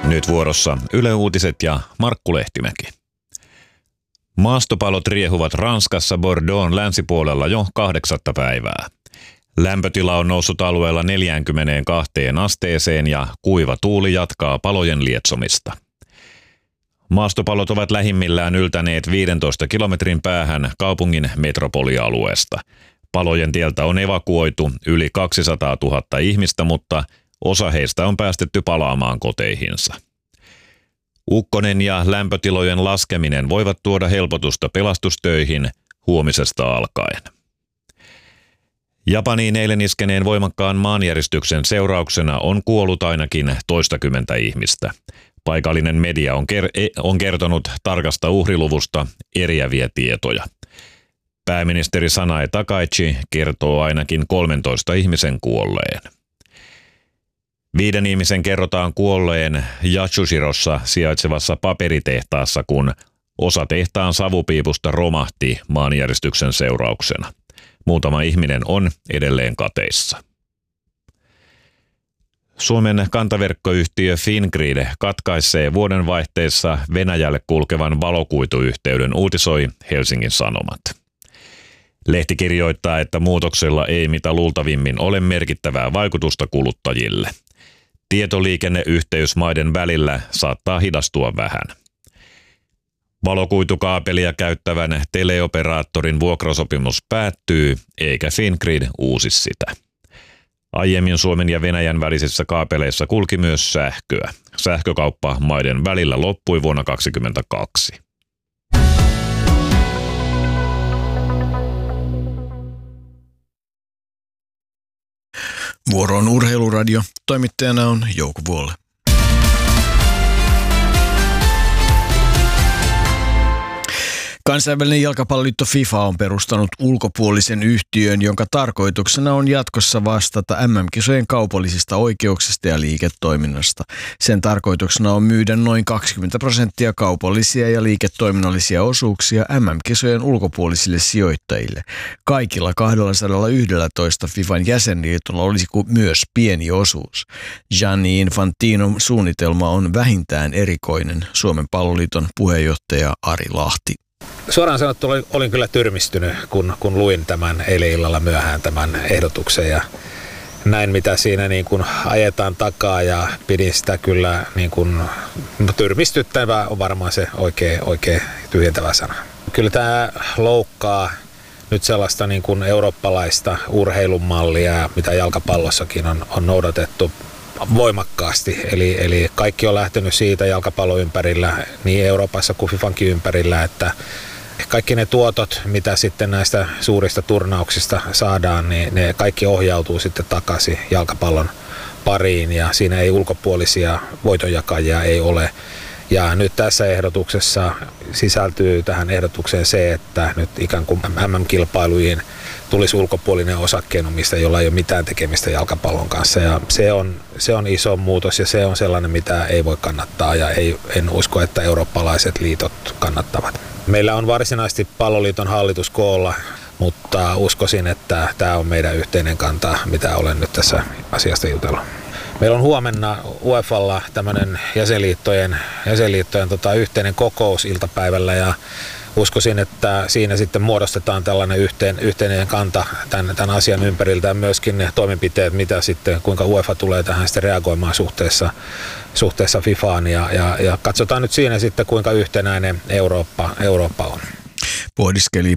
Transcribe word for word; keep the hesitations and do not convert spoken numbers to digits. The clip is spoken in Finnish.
Nyt vuorossa Yle Uutiset ja Markku Lehtimäki. Maastopalot riehuvat Ranskassa Bordeaux'n länsipuolella jo kahdeksatta päivää. Lämpötila on noussut alueella neljäänkymmeneenkahteen asteeseen ja kuiva tuuli jatkaa palojen lietsomista. Maastopalot ovat lähimmillään yltäneet viidentoista kilometrin päähän kaupungin metropolialueesta. Palojen tieltä on evakuoitu yli kaksisataatuhatta ihmistä, mutta osa heistä on päästetty palaamaan koteihinsa. Ukkonen ja lämpötilojen laskeminen voivat tuoda helpotusta pelastustöihin huomisesta alkaen. Japaniin eilen iskeneen voimakkaan maanjäristyksen seurauksena on kuollut ainakin toistakymmentä ihmistä. Paikallinen media on, ker- on kertonut tarkasta uhriluvusta eriäviä tietoja. Pääministeri Sanae Takaichi kertoo ainakin kolmentoista ihmisen kuolleen. Viiden ihmisen kerrotaan kuolleen Yatsushirossa sijaitsevassa paperitehtaassa, kun osa tehtaan savupiipusta romahti maanjäristyksen seurauksena. Muutama ihminen on edelleen kateissa. Suomen kantaverkkoyhtiö Fingrid katkaisee vuodenvaihteessa Venäjälle kulkevan valokuituyhteyden, uutisoi Helsingin Sanomat. Lehti kirjoittaa, että muutoksella ei mitä luultavimmin ole merkittävää vaikutusta kuluttajille. Tietoliikenneyhteys maiden välillä saattaa hidastua vähän. Valokuitukaapelia käyttävän teleoperaattorin vuokrasopimus päättyy, eikä Fingrid uusi sitä. Aiemmin Suomen ja Venäjän välisissä kaapeleissa kulki myös sähköä. Sähkökauppa maiden välillä loppui vuonna kaksituhattakaksikymmentäkaksi. Vuoro on Urheiluradio. Toimittajana on Jouko Vuolle. Kansainvälinen jalkapalloliitto FIFA on perustanut ulkopuolisen yhtiön, jonka tarkoituksena on jatkossa vastata M M-kisojen kaupallisista oikeuksista ja liiketoiminnasta. Sen tarkoituksena on myydä noin kaksikymmentä prosenttia kaupallisia ja liiketoiminnallisia osuuksia M M-kisojen ulkopuolisille sijoittajille. Kaikilla kaksisataayksitoista FIFAn jäsenliitolla olisi myös pieni osuus. Gianni Infantinon suunnitelma on vähintään erikoinen, Suomen palloliiton puheenjohtaja Ari Lahti. Suoraan sanottuna olin, olin kyllä tyrmistynyt, kun, kun luin tämän eilen illalla myöhään tämän ehdotuksen ja näin mitä siinä niin kuin ajetaan takaa ja pidin sitä kyllä niin kuin tyrmistyttävää on varmaan se oikein, oikein tyhjentävä sana. Kyllä tämä loukkaa nyt sellaista niin kuin eurooppalaista urheilumallia, mitä jalkapallossakin on, on noudatettu voimakkaasti. Eli, eli kaikki on lähtenyt siitä jalkapallon ympärillä, niin Euroopassa kuin FIFAnkin ympärillä, että kaikki ne tuotot, mitä sitten näistä suurista turnauksista saadaan, niin ne kaikki ohjautuu sitten takaisin jalkapallon pariin ja siinä ei ulkopuolisia voitonjakajia ei ole. Ja nyt tässä ehdotuksessa sisältyy tähän ehdotukseen se, että nyt ikään kuin M M-kilpailuihin tulisi ulkopuolinen osakkeenomistaja, jolla ei ole mitään tekemistä jalkapallon kanssa. Ja se on, se on iso muutos ja se on sellainen, mitä ei voi kannattaa ja ei, en usko, että eurooppalaiset liitot kannattavat. Meillä on varsinaisesti palloliiton hallitus koolla, mutta uskoisin, että tämä on meidän yhteinen kanta, mitä olen nyt tässä asiasta jutellut. Meillä on huomenna UEFalla tämmöinen jäsenliittojen, jäsenliittojen tota, yhteinen kokous iltapäivällä ja uskoisin, että siinä sitten muodostetaan tällainen yhteen, yhteinen kanta tämän, tämän asian ympäriltä ja myöskin ne toimenpiteet, mitä sitten, kuinka UEFA tulee tähän sitten reagoimaan suhteessa, suhteessa FIFAan ja, ja, ja katsotaan nyt siinä sitten, kuinka yhtenäinen Eurooppa, Eurooppa on. Pohdiskeli